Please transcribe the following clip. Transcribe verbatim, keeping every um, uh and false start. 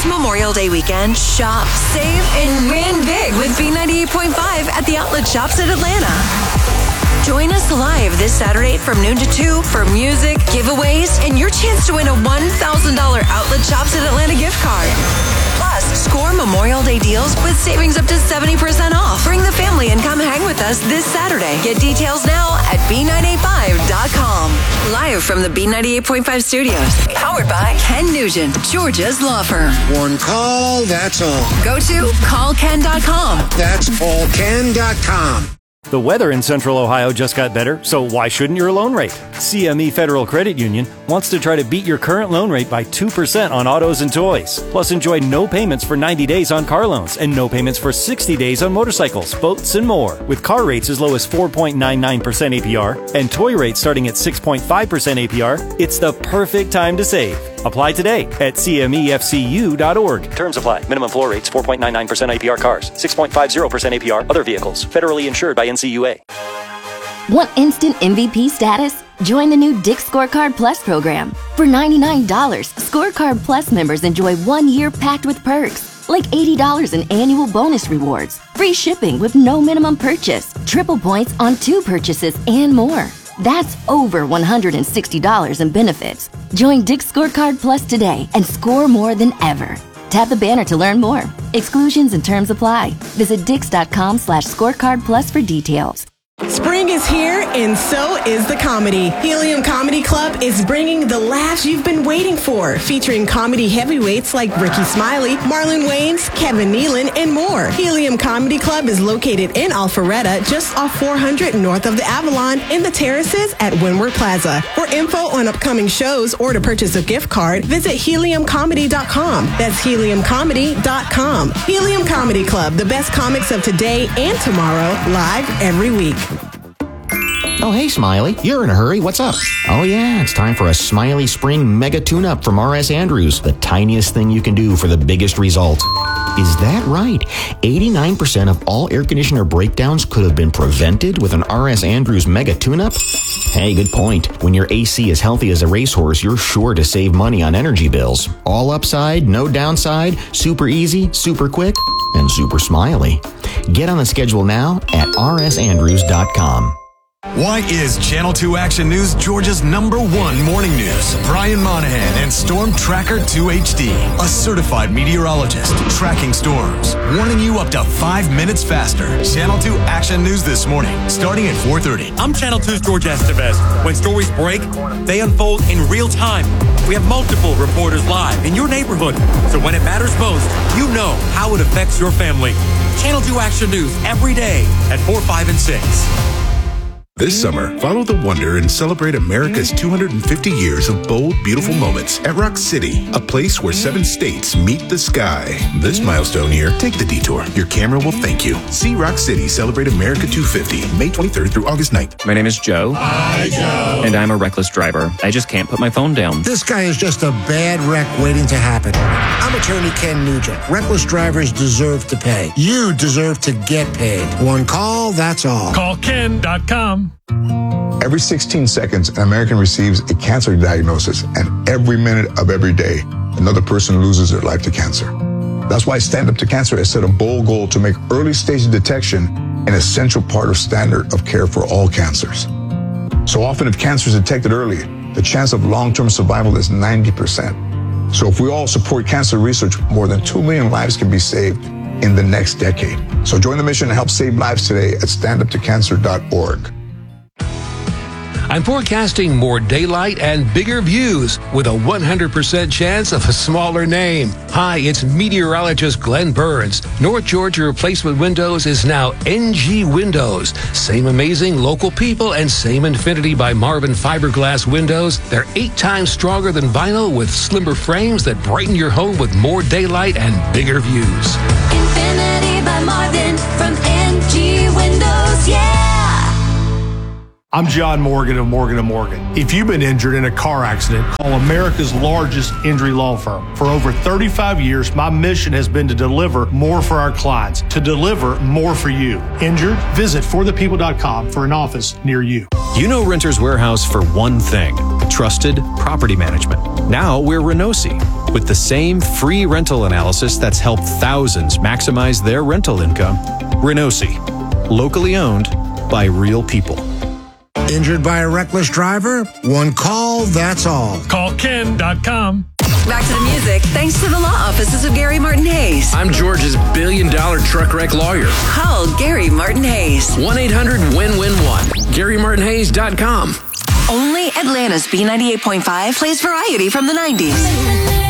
Memorial Day weekend, shop, save, and win big with B ninety-eight point five at the Outlet Shops at Atlanta. Join us live this Saturday from noon to two for music, giveaways, and your chance to win a one thousand dollars Outlet Shops at Atlanta gift card. Plus, score Memorial Day deals with savings up to seventy percent off. Bring the family and come hang with us this Saturday. Get details now at B nine eight five dot com. Live from the B ninety-eight point five studios. Powered by Ken Nugent, Georgia's law firm. One call, that's all. Go to call ken dot com. That's call ken dot com. The weather in Central Ohio just got better, so why shouldn't your loan rate? C M E Federal Credit Union wants to try to beat your current loan rate by two percent on autos and toys. Plus, enjoy no payments for ninety days on car loans and no payments for sixty days on motorcycles, boats, and more. With car rates as low as four point nine nine percent A P R and toy rates starting at six point five percent A P R, it's the perfect time to save. Apply today at C M E F C U dot org. Terms apply. Minimum floor rates four point nine nine percent A P R cars, six point five zero percent A P R other vehicles. Federally insured by N C U A. Want instant M V P status? Join the new Dick's Scorecard Plus program. For ninety-nine dollars, Scorecard Plus members enjoy one year packed with perks, like eighty dollars in annual bonus rewards, free shipping with no minimum purchase, triple points on two purchases, and more. That's over one hundred sixty dollars in benefits. Join Dick's Scorecard Plus today and score more than ever. Tap the banner to learn more. Exclusions and terms apply. Visit dix.com slash scorecard plus for details. Spring is here, and so is the comedy. Helium Comedy Club is bringing the laughs you've been waiting for, featuring comedy heavyweights like Ricky Smiley, Marlon Wayans, Kevin Nealon, and more. Helium Comedy Club is located in Alpharetta, just off four hundred north of the Avalon, in the terraces at Windward Plaza. For info on upcoming shows or to purchase a gift card, visit helium comedy dot com. That's helium comedy dot com. Helium Comedy Club, the best comics of today and tomorrow, live every week. Oh, hey, Smiley. You're in a hurry. What's up? Oh, yeah. It's time for a Smiley Spring Mega Tune-Up from R S Andrews. The tiniest thing you can do for the biggest result. Is that right? eighty-nine percent of all air conditioner breakdowns could have been prevented with an R S Andrews Mega Tune-Up? Hey, good point. When your A C is healthy as a racehorse, you're sure to save money on energy bills. All upside, no downside, super easy, super quick, and super smiley. Get on the schedule now at r s andrews dot com. Why is Channel two Action News Georgia's number one morning news? Brian Monahan and Storm Tracker two H D, a certified meteorologist tracking storms, warning you up to five minutes faster. Channel two Action News this morning, starting at four thirty. I'm Channel two's George Estevez. When stories break, they unfold in real time. We have multiple reporters live in your neighborhood, so when it matters most, you know how it affects your family. Channel two Action News every day at four, five, and six. This summer, follow the wonder and celebrate America's two hundred fifty years of bold, beautiful moments at Rock City, a place where seven states meet the sky. This milestone year, take the detour. Your camera will thank you. See Rock City celebrate America two fifty, May twenty-third through August ninth. My name is Joe. Hi, Joe. And I'm a reckless driver. I just can't put my phone down. This guy is just a bad wreck waiting to happen. I'm attorney Ken Nugent. Reckless drivers deserve to pay. You deserve to get paid. One call, that's all. call ken dot com. Every sixteen seconds, an American receives a cancer diagnosis, and every minute of every day, another person loses their life to cancer. That's why Stand Up to Cancer has set a bold goal to make early stage detection an essential part of standard of care for all cancers. So often, if cancer is detected early, the chance of long-term survival is ninety percent. So if we all support cancer research, more than two million lives can be saved in the next decade. So join the mission and help save lives today at stand up to cancer dot org. I'm forecasting more daylight and bigger views with a one hundred percent chance of a smaller name. Hi, it's meteorologist Glenn Burns. North Georgia Replacement Windows is now N G Windows. Same amazing local people and same Infinity by Marvin fiberglass windows. They're eight times stronger than vinyl with slimmer frames that brighten your home with more daylight and bigger views. Infinity by Marvin from N G Windows, yeah! I'm John Morgan of Morgan and Morgan. If you've been injured in a car accident, call America's largest injury law firm. For over thirty-five years, my mission has been to deliver more for our clients, to deliver more for you. Injured? Visit for the people dot com for an office near you. You know Renters Warehouse for one thing, trusted property management. Now we're Renosi. with the same free rental analysis that's helped thousands maximize their rental income. Renosi, locally owned by real people. Injured by a reckless driver? One call, that's all. Call Ken dot com. Back to the music, thanks to the law offices of Gary Martin Hayes. I'm George's billion dollar truck wreck lawyer. Call Gary Martin Hayes. one eight hundred win win one. Gary Martin Hayes dot com. Only Atlanta's B ninety-eight point five plays variety from the nineties.